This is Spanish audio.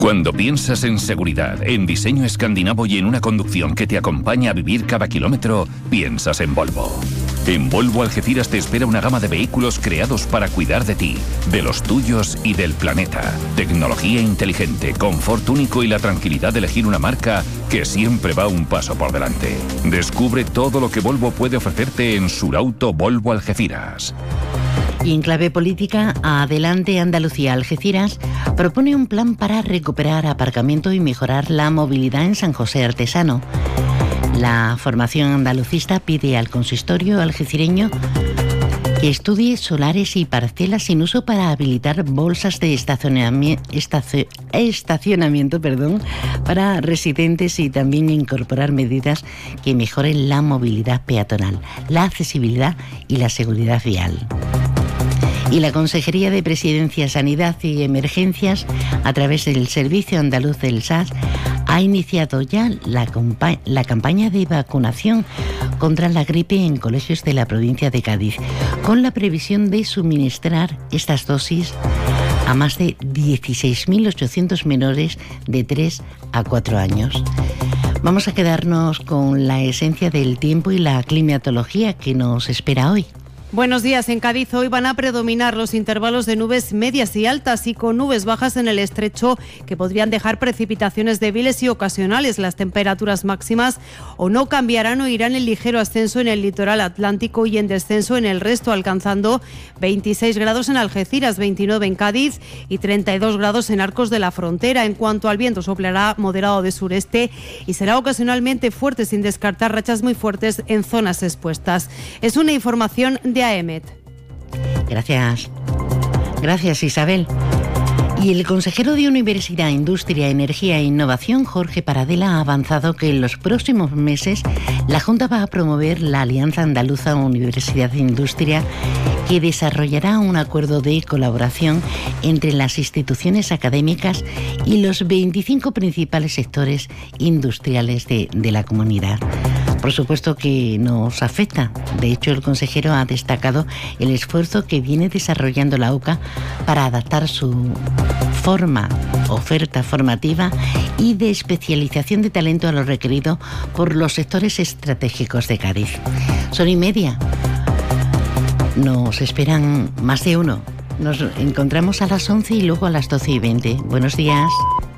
Cuando piensas en seguridad, en diseño escandinavo y en una conducción que te acompaña a vivir cada kilómetro, piensas en Volvo. En Volvo Algeciras te espera una gama de vehículos creados para cuidar de ti, de los tuyos y del planeta. Tecnología inteligente, confort único y la tranquilidad de elegir una marca que siempre va un paso por delante. Descubre todo lo que Volvo puede ofrecerte en Surauto Volvo Algeciras. Y en clave política, Adelante Andalucía Algeciras propone un plan para recuperar aparcamiento y mejorar la movilidad en San José Artesano. La formación andalucista pide al consistorio algecireño que estudie solares y parcelas sin uso para habilitar bolsas de estacionamiento para residentes y también incorporar medidas que mejoren la movilidad peatonal, la accesibilidad y la seguridad vial. Y la Consejería de Presidencia, Sanidad y Emergencias, a través del Servicio Andaluz del SAS, ha iniciado ya la campaña de vacunación contra la gripe en colegios de la provincia de Cádiz, con la previsión de suministrar estas dosis a más de 16.800 menores de 3 a 4 años. Vamos a quedarnos con la esencia del tiempo y la climatología que nos espera hoy. Buenos días. En Cádiz hoy van a predominar los intervalos de nubes medias y altas y con nubes bajas en el estrecho que podrían dejar precipitaciones débiles y ocasionales. Las temperaturas máximas o no cambiarán o irán en ligero ascenso en el litoral atlántico y en descenso en el resto, alcanzando 26 grados en Algeciras, 29 en Cádiz y 32 grados en Arcos de la Frontera. En cuanto al viento, soplará moderado de sureste y será ocasionalmente fuerte, sin descartar rachas muy fuertes en zonas expuestas. Es una información de AEMET. Gracias, Isabel. Y el consejero de Universidad, Industria, Energía e Innovación, Jorge Paradela, ha avanzado que en los próximos meses la Junta va a promover la Alianza Andaluza Universidad de Industria, que desarrollará un acuerdo de colaboración entre las instituciones académicas y los 25 principales sectores industriales de la comunidad. Por supuesto que nos afecta. De hecho, el consejero ha destacado el esfuerzo que viene desarrollando la UCA para adaptar su oferta formativa y de especialización de talento a lo requerido por los sectores estratégicos de Cádiz. Son 1:30. Nos esperan más de uno. Nos encontramos a las 11 y luego a las 12:20. Buenos días.